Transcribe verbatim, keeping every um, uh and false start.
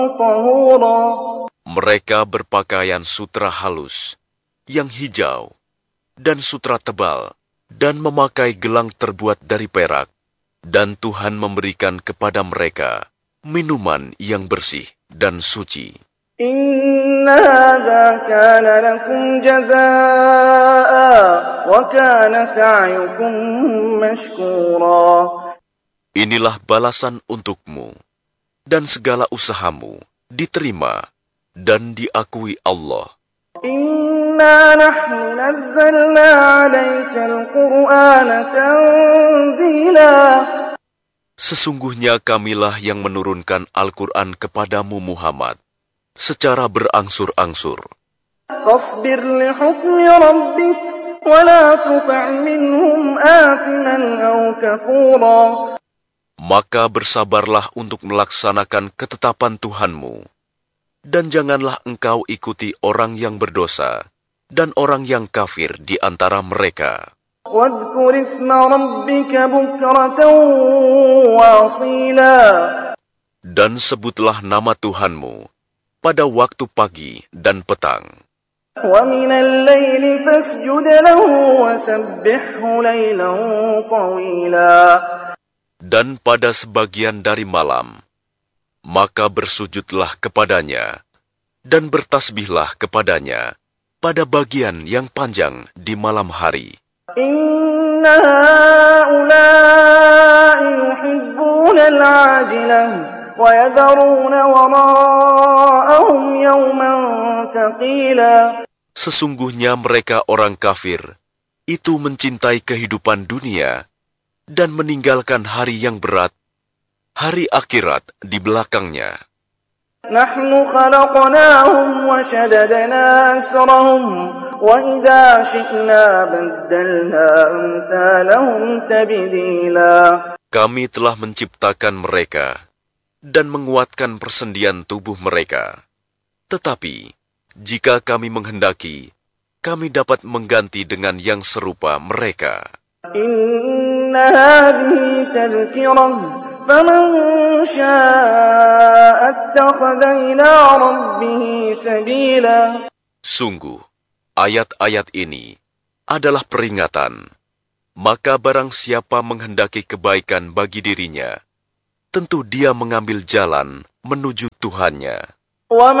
طهورا. Mereka berpakaian sutra halus, yang hijau, dan sutra tebal, dan memakai gelang terbuat dari perak. Dan Tuhan memberikan kepada mereka minuman yang bersih dan suci. إن هذا كان لكم جزاء وكان سعيكم مشكورا. Inilah balasan untukmu, dan segala usahamu diterima dan diakui Allah. إنا نحن نزلنا عليك القرآن تنزيلا. Sesungguhnya kamilah yang menurunkan Al-Quran kepadamu Muhammad secara berangsur-angsur. فاصبر لحكم ربك ولا تطع منهم آثما أو كفورا. Maka bersabarlah untuk melaksanakan ketetapan Tuhanmu, dan janganlah engkau ikuti orang yang berdosa dan orang yang kafir di antara mereka. واذكر اسم ربك بكرة وأصيلا. Dan sebutlah nama Tuhanmu pada waktu pagi dan petang. ومن الليل فاسجد له وسبحه ليلا طويلا. Dan pada sebagian dari malam, maka bersujudlah kepadanya, dan bertasbihlah kepadanya pada bagian yang panjang di malam hari. إن هؤلاء يحبون العاجلة ويذرون وراءهم يوما ثقيلا. Sesungguhnya mereka orang kafir itu mencintai kehidupan dunia dan meninggalkan hari yang berat, hari akhirat di belakangnya. نحن خلقناهم وشددنا أسرهم وإذا شئنا بدلنا أمثالهم تبديلا. Kami telah menciptakan mereka dan menguatkan persendian tubuh mereka. Tetapi, jika kami menghendaki, kami dapat mengganti dengan yang serupa mereka. إن هذه تذكرة فمن شاء اتخذ إلى ربه سبيلا. Sungguh, ayat-ayat ini adalah peringatan. Maka barang siapa menghendaki kebaikan bagi dirinya, tentu dia mengambil jalan menuju Tuhannya. ومن